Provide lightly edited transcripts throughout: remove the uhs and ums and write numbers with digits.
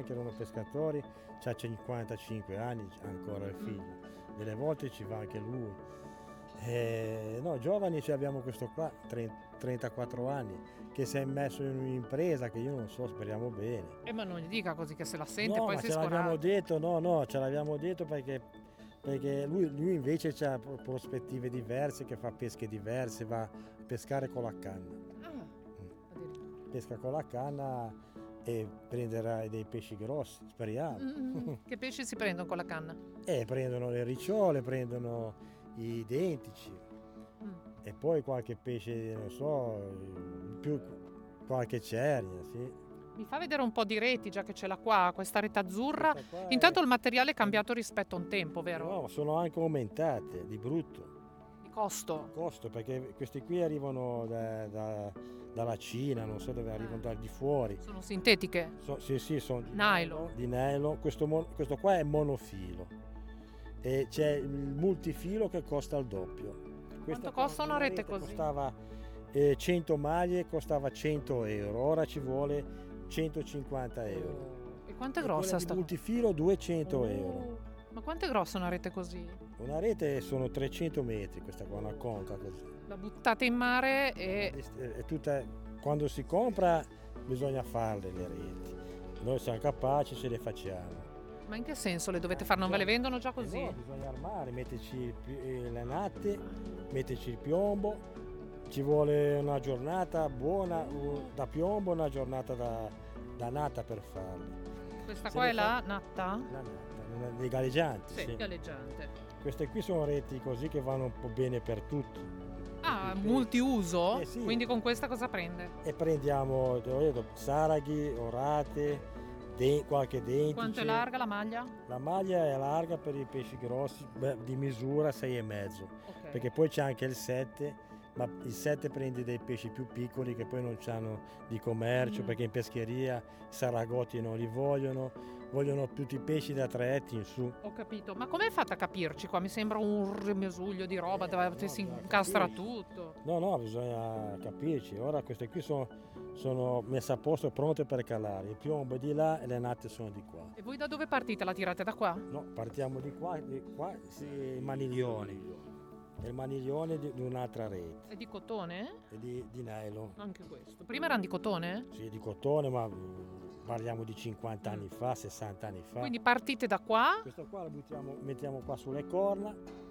che erano pescatori, c'ha 55 anni ancora il figlio, delle volte ci va anche lui. No, giovani abbiamo questo qua, 34 anni, che si è messo in un'impresa che io non so, speriamo bene. Ma non gli dica così che se la sente, No, poi ma si ce l'abbiamo scoraggia. detto, no, ce l'abbiamo detto perché lui invece ha prospettive diverse, che fa pesche diverse, va a pescare con la canna. Addirittura. Pesca con la canna e prenderà dei pesci grossi, speriamo. Che pesci si prendono con la canna? Prendono le ricciole, prendono i dentici e poi qualche pesce, non so, più qualche cernia, sì. Mi fa vedere un po' di reti, già che ce l'ha qua, questa rete azzurra. Questa qua Intanto il materiale è cambiato rispetto a un tempo, vero? No, sono anche aumentate di brutto. Di costo. Costo, perché questi qui arrivano dalla Cina, non so dove arrivano, dal di fuori. Sono sintetiche? Sì, sono Nylon. di nylon. Questo qua è monofilo e c'è il multifilo che costa il doppio. Quanto costa una rete così? Costava 100 maglie, costava 100 euro, ora ci vuole 150 euro. E quanto è grossa sta? Il multifilo 200 euro. Ma quanto è grossa una rete così? Una rete sono 300 metri, questa qua, una conca così. La buttate in mare e... È tutta, quando si compra bisogna farle le reti. Noi siamo capaci, ce le facciamo. Ma in che senso le dovete fare? Non ve le vendono già così? No, bisogna armare, metterci le natte, metterci il piombo. Ci vuole una giornata buona da piombo, una giornata da natta per farle. Questa qua è la natta? La natta, dei galleggianti. Sì, galleggiante. Queste qui sono reti così che vanno un po' bene per tutti. Ah, multiuso? Sì. Quindi con questa cosa prende? E prendiamo, te l'ho detto, saraghi, orate, qualche dentice. Quanto è larga la maglia? La maglia è larga per i pesci grossi, di misura 6,5. Okay. Perché poi c'è anche il 7, ma il 7 prende dei pesci più piccoli che poi non hanno di commercio, perché in pescheria i saragotti non li vogliono tutti i pesci da 3 etti in su. Ho capito, ma com'è fatta a capirci qua? Mi sembra un rimasuglio di roba dove si incastra tutto. No, bisogna capirci. Ora queste qui sono messe a posto, pronte per calare. Il piombo è di là e le natte sono di qua. E voi da dove partite? La tirate da qua? No, partiamo di qua sì, i maniglioni. È il maniglione di un'altra rete. È di cotone? È di nylon. Anche questo. Prima erano di cotone? Sì, di cotone, ma parliamo di 50 anni fa, 60 anni fa. Quindi partite da qua? Questo qua lo mettiamo qua sulle corna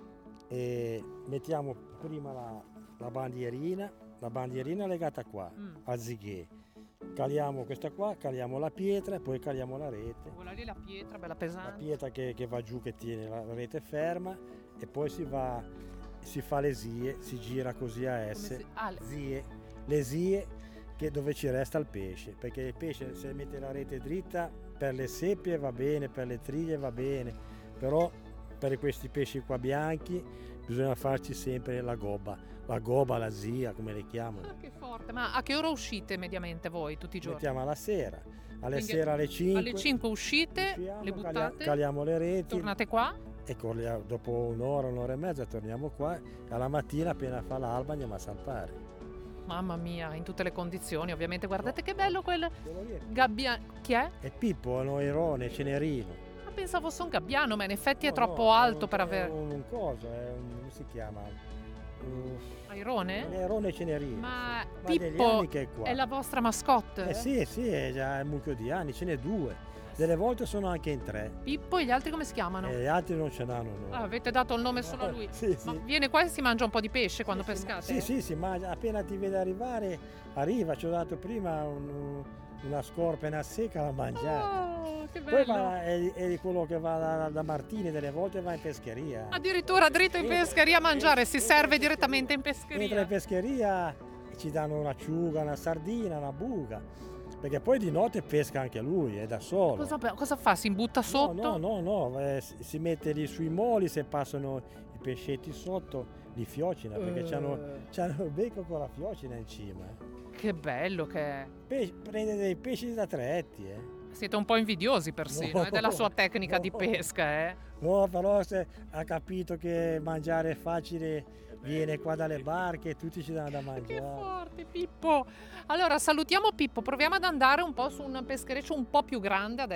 e mettiamo prima la bandierina legata qua, al zighe. Caliamo questa qua, caliamo la pietra e poi caliamo la rete. Quella lì è la pietra, bella pesante. La pietra che va giù, che tiene la rete ferma e poi si fa le zie, si gira così a S. Le zie dove ci resta il pesce, perché il pesce se mette la rete dritta per le seppie va bene, per le triglie va bene, però per questi pesci qua bianchi bisogna farci sempre la gobba, la zia, come le chiamano. Che forte, ma a che ora uscite mediamente voi tutti i giorni? Mettiamo alla sera, Quindi alle 5. Alle 5 uscite, le buttate, caliamo le reti. tornate qua? E dopo un'ora e mezza torniamo qua e alla mattina appena fa l'alba andiamo a salpare. Mamma mia, in tutte le condizioni ovviamente. Guardate che bello quel gabbiano. Chi è? È Pippo, è un airone, cenerino. Ma pensavo fosse un gabbiano, ma in effetti è troppo alto per avere... un coso, come si chiama? Airone? Un airone cenerino. Ma degli Pippo anni che è qua. è la vostra mascotte? Sì, è già un mucchio di anni, ce n'è 2. Delle volte sono anche in 3. Pippo e gli altri come si chiamano? E gli altri non ce l'hanno. No. Avete dato il nome solo a lui? Sì. Ma viene qua e si mangia un po' di pesce quando pescate? Sì, si mangia. Appena ti vede arrivare, arriva. Ci ho dato prima una scorpena secca, l'ha mangiata. Oh, che bello. Poi è di quello che va da Martini, delle volte va in pescheria. Addirittura dritto in pescheria a mangiare, si serve direttamente in pescheria. Entra in pescheria e ci danno un'acciuga, una sardina, una buca. Perché poi di notte pesca anche lui, è da solo. Cosa fa? Si imbutta sotto? No, si mette lì sui moli, se passano i pescetti sotto, li fiocina, perché c'hanno il becco con la fiocina in cima. Che bello che è. Prende dei pesci da 3 etti, Siete un po' invidiosi persino, della sua tecnica di pesca, No, però se ha capito che mangiare è facile, viene qua dalle barche e tutti ci danno da mangiare. Che forte Pippo! Allora salutiamo Pippo, proviamo ad andare un po' su un peschereccio un po' più grande adesso.